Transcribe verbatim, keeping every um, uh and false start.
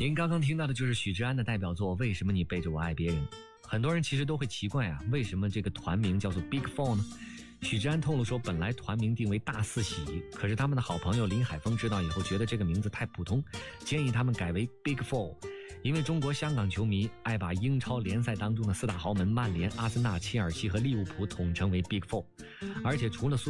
您刚刚听到的就是许志安的代表作《为什么你背着我爱别人》。很多人其实都会奇怪啊，为什么这个团名叫做 Big Four 呢？许志安透露说，本来团名定为大四喜，可是他们的好朋友林海峰知道以后，觉得这个名字太普通，建议他们改为 Big Four。因为中国香港球迷爱把英超联赛当中的四大豪门曼联、阿森纳、切尔西和利物浦统称为 Big Four， 而且除了